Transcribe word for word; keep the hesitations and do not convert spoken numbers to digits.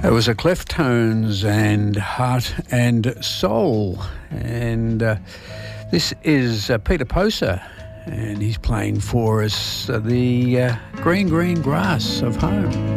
It was a Cleftones and Heart and Soul. And uh, this is uh, Peter Poser, and he's playing for us uh, the uh, Green Green Grass of Home.